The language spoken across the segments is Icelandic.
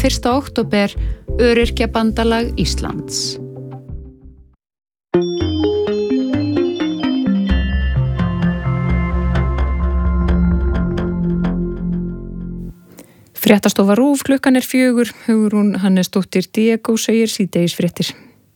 1. október, Öryrkjabandalag Íslands. Fréttastofa RÚV, klukkan 4, Hugrún Hannesdóttir Diego segir síðdegisfréttir.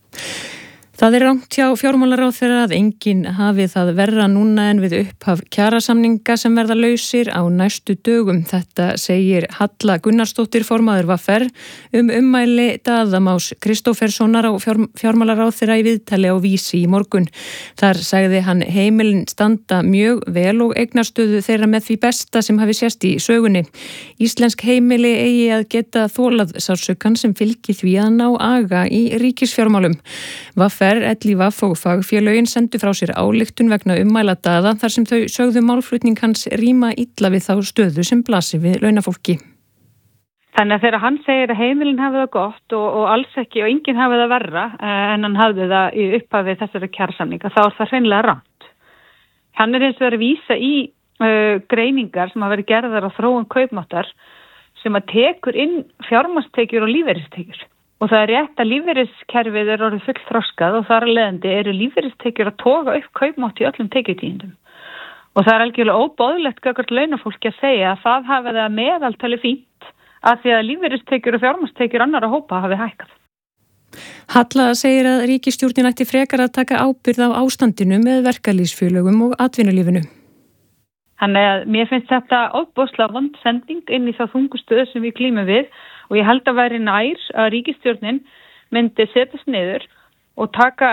Það rangt hjá fjármálaráðherra að enginn hafi það verra núna en við upphaf kjarasamninga sem verða lausir á næstu dögum. Þetta segir Halla Gunnarsdóttir formaður VR ummæli Daða Más Kristóferssonar á fjármálaráðherra í viðtali á Vísi í morgun. Þar sagði hann heimilin standa mjög vel og eignarstöðu þeirra með því besta sem hafi sést í sögunni. Íslensk heimili eigi að geta þolað sársaukann sem fylgir því að ná aga í ríkisfjármálum. VR, LÍV og fagfélögin sendu frá sér ályktun vegna ummæla Daða þar sem þau sögðu málflutning hans ríma illa við þá stöðu sem blasir við launafólki. Þannig að þegar hann segir að heimilin hafi það gott og alls ekki og enginn hafi það verra en hann hafði það í upphafi þessara kjarasamninga, þá það hreinlega rangt. Hann hins vegar að vísa í greiningar sem hafa verið gerðar á þróun kaupmáttar sem að tekur inn fjármagnstekjur og lífeyristekjur. Og það rétt að lífeyriskerfið orðið fullþroskað og þar að leiðandi eru lífeyristekjur að toga upp kaupmátt í öllum tekjutíðindum. Og það algjörlega óboðlegt gagnvart launafólki að segja að það hafi það meðaltali fínt að því að lífeyristekjur og fjármagnstekjur annarra hópa hafi hækkað. Halla segir að ríkisstjórnin ætti frekar að taka ábyrgð á ástandinu með verkalýðsfélögum og atvinnulífinu. Þannig að mér finnst þetta ofboðslega vond sending inn í þá þungustöðu sem við glímum við og ég held að væri nær að ríkisstjórnin myndi setjast niður og taka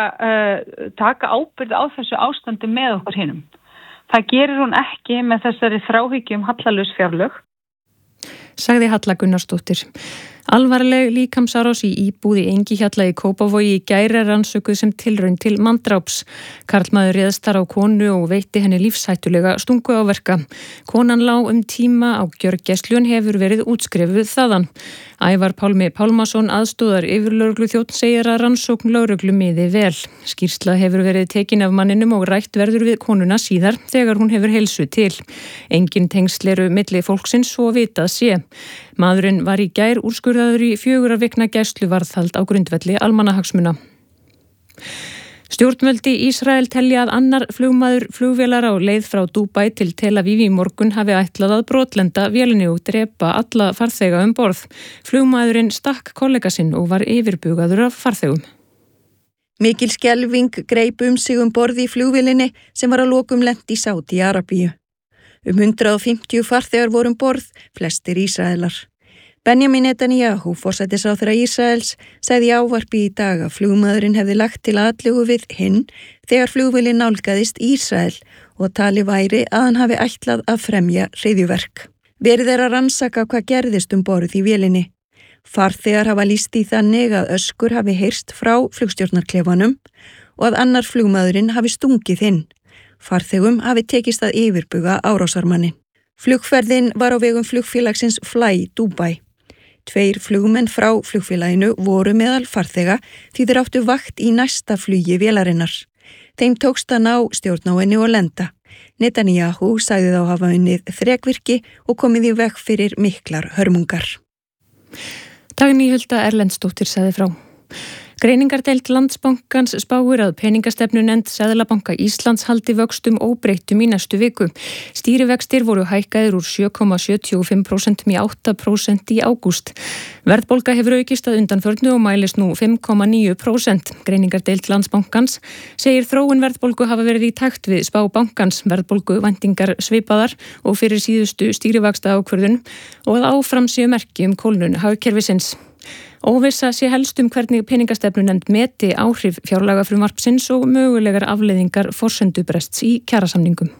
ábyrgð á þessu ástandi með okkur hinum. Það gerir hún ekki með þessari þráhyggju hallalaus fjárlög. Sagði Halla Gunnarsdóttir. Alvarleg líkamsárás í íbúð í Engihjalla í Kópavogi í gær rannsökuð sem tilraun til manndráps. Karlmaður réðst þar á konu og veitti henni lífshættulega stunguáverka. Konan lá tíma á gjörgæslu en hefur verið útskrifuð þaðan. Ævar Pálmi Pálmason aðstóðar yfirlögregluþjónn segir að rannsókn lögreglu miði vel. Skýrsla hefur verið tekin af manninum og rætt verður við konuna síðar þegar hún hefur heilsu til. Engin tengsl eru milli fólksins svo vitað sé. Maðurinn var í gær úrskurðaður í 4 vikna gæsluvarðhald á grundvelli almannahagsmuna. Stjórnvöld í Ísrael telja að annar flugmaður flugvélar á leið frá Dúbæ til Tel Aviv í morgun hafi ætlað að brotlenda vélinni og drepa alla farþega borð. Flugmaðurinn stakk kollega sinn og var yfirbugaður af farþegum. Mikil skelfing greip sig borð í flugvélinni sem var að lokum lent í Sádi-Arabíu. 150 farþegar voru borð, flestir Ísraelar. Benjamin Netanyahu, forsætisráðherra Ísraels, sagði í ávarpi í dag að flugmaðurinn hefði lagt til atlögu við hinn þegar flugvélin nálgaðist Ísrael og tali væri að hann hafi ætlað að fremja hryðjuverk. Verið að rannsaka hvað gerðist borð í vélinni. Farþegar hafa lýst í þannig að öskur hafi heyrst frá flugstjórnarklefanum og að annar flugmaðurinn hafi stungið hinn. Farþegum hafi tekist að yfirbuga árásarmanni. Flugferðin var á vegum flugfélagsins Fly Dubai. 2 flugmenn frá flugfélaginu voru meðal farþega því þeir áttu vakt í næsta flugi vélarinnar. Þeim tókst að ná stjórn á henni og lenda. Netanyahu sagði þá hafa unnið þrekvirki og komið í veg fyrir miklar hörmungar. Dagný Hulda Erlendsdóttir sagði frá. Greiningardeild Landsbankans spáir að peningastefnunefnd Seðlabanka Íslands haldi vöxtum óbreyttum í næstu viku. Stýrivextir voru hækkaðir úr 7,75% í 8% í ágúst. Verðbólga hefur aukist að undanförnu og mælist nú 5,9%. Greiningardeild Landsbankans segir þróun verðbólgu hafa verið í takt við spá bankans, verðbólgu væntingar svipaðar og fyrir síðustu stýrivaxta ákvörðun og að áfram séu merki kólnun hagkerfisins. Óvissa sé helst hvernig peningastefnunefnd meti áhrif fjárlagafrumvarpsins og mögulegar afleiðingar forsendubrests í kjarasamningum.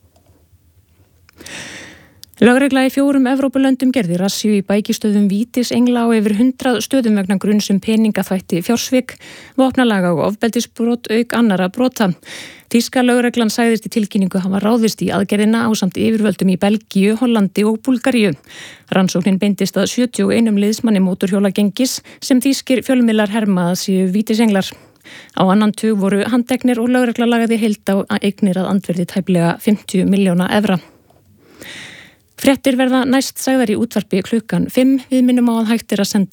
Lögregla í 4 Evrópulöndum gerði rassíu í bækistöðum Vítisengla á yfir 100 stöðum vegna gruns peningaþvætti, fjársvik, vopnalaga og ofbeldisbrot auk annarra brota. Þýska lögreglan sagðist í tilkynningu hafa ráðist í aðgerðina ásamt yfirvöldum í Belgíu, Hollandi og Búlgaríu. Rannsóknin beindist að 71 liðsmanni mótorhjólagengis sem þýskir fjölmiðlar herma að séu Vítisenglar. Á annan tug voru handteknir og lögregla lagaði heild á eignir að andvirði tæplega 50 milljóna evra. Fréttir verða næst sagðar í útvarpi klukkan 5. Við minnum á að hægt að senda